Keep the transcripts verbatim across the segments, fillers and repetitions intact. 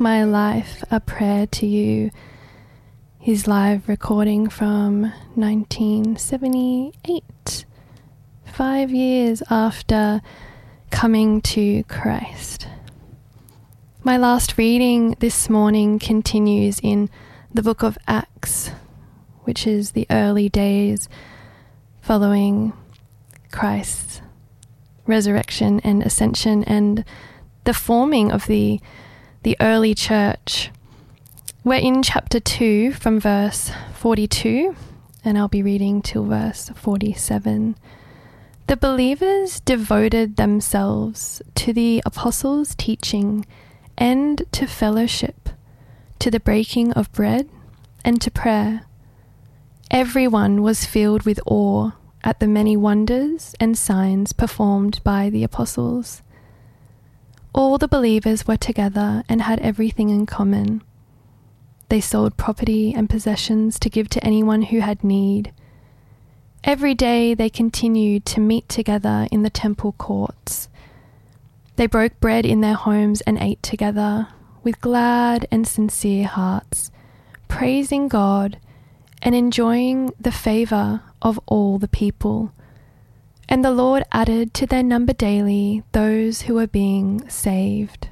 My Life, a Prayer to You, his live recording from nineteen seventy-eight, five years after coming to Christ. My last reading this morning continues in the book of Acts, which is the early days following Christ's resurrection and ascension and the forming of the the early church. We're in chapter two from verse forty-two, and I'll be reading till verse forty-seven. The believers devoted themselves to the apostles' teaching and to fellowship, to the breaking of bread and to prayer. Everyone was filled with awe at the many wonders and signs performed by the apostles. All the believers were together and had everything in common. They sold property and possessions to give to anyone who had need. Every day they continued to meet together in the temple courts. They broke bread in their homes and ate together with glad and sincere hearts, praising God and enjoying the favor of all the people. And the Lord added to their number daily those who were being saved.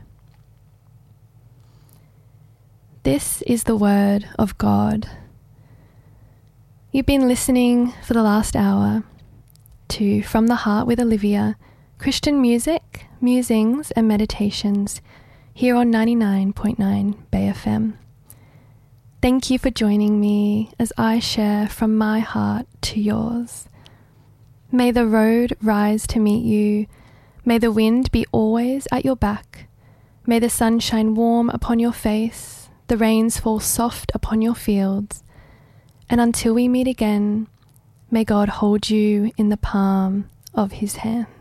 This is the word of God. You've been listening for the last hour to From the Heart with Olivia, Christian music, musings and meditations here on ninety-nine point nine Bay F M. Thank you for joining me as I share from my heart to yours. May the road rise to meet you. May the wind be always at your back. May the sun shine warm upon your face, the rains fall soft upon your fields. And until we meet again, may God hold you in the palm of his hand.